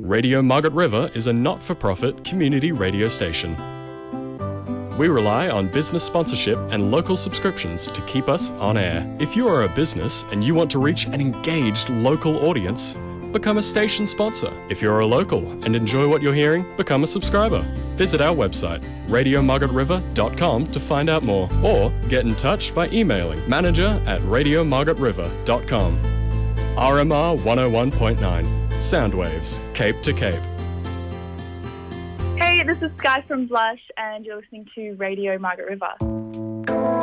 Radio Margaret River is a not-for-profit community radio station. We rely on business sponsorship and local subscriptions to keep us on air. If you are a business and you want to reach an engaged local audience, become a station sponsor. If you're a local and enjoy what you're hearing, become a subscriber. Visit our website, radiomargaretriver.com, to find out more, or get in touch by emailing manager@radiomargaretriver.com. RMR 101.9, Soundwaves, Cape to Cape. Hey, this is Sky from Blush, and you're listening to Radio Margaret River.